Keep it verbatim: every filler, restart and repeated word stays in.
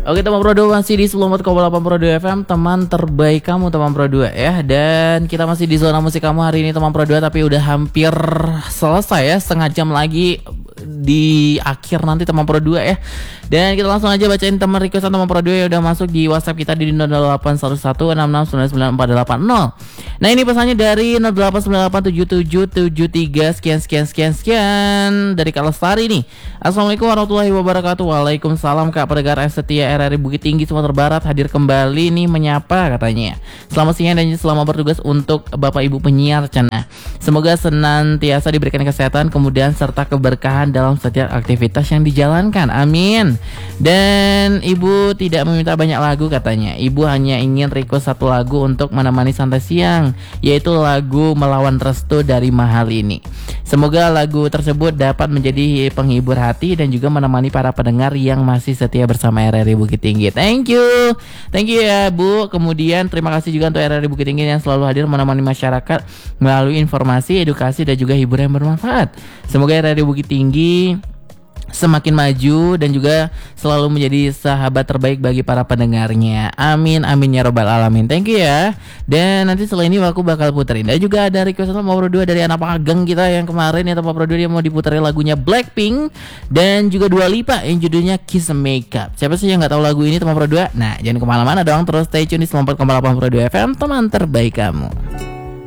Oke teman Pro dua masih di sembilan puluh empat koma delapan Pro dua F M, teman terbaik kamu teman Pro dua ya. Dan kita masih di zona musik kamu hari ini teman Pro dua, tapi udah hampir selesai ya, setengah jam lagi di akhir nanti teman Pro dua ya. Dan kita langsung aja bacain teman requestan teman Pro dua yang udah masuk di WhatsApp kita di nol delapan satu satu enam enam sembilan sembilan empat delapan nol. Nah ini pesannya dari nol delapan sembilan delapan tujuh tujuh tujuh tiga sekian sekian sekian sekian dari Kak Lestari nih. Assalamualaikum warahmatullahi wabarakatuh. Waalaikumsalam Kak, pendengar setia R R I Bukit Tinggi Sumatera Barat, hadir kembali nih menyapa katanya. Selamat siang dan selamat bertugas untuk Bapak Ibu penyiar Cana. Semoga senantiasa diberikan kesehatan kemudian serta keberkahan dalam setiap aktivitas yang dijalankan. Amin. Dan Ibu tidak meminta banyak lagu katanya. Ibu hanya ingin request satu lagu untuk menemani santai siang, yaitu lagu Melawan Restu dari Mahal ini. Semoga lagu tersebut dapat menjadi penghibur hati dan juga menemani para pendengar yang masih setia bersama R R I Bukit Tinggi. Thank you. Thank you ya Bu. Kemudian terima kasih juga untuk R R I Bukit Tinggi yang selalu hadir menemani masyarakat melalui informasi, edukasi dan juga hiburan yang bermanfaat. Semoga R R I Bukit Tinggi semakin maju dan juga selalu menjadi sahabat terbaik bagi para pendengarnya. Amin amin ya robbal alamin. Thank you ya. Dan nanti setelah ini aku bakal puterin. Dan juga ada request Teman Pro dua dari anak magang kita yang kemarin ya, Teman Pro dua, dia mau diputerin lagunya Blackpink dan juga Dua Lipa yang judulnya Kiss Makeup. Siapa sih yang nggak tahu lagu ini Teman Pro dua? Nah jangan kemana-mana dong, terus stay tune di sembilan puluh empat koma delapan Pro dua F M, teman terbaik kamu.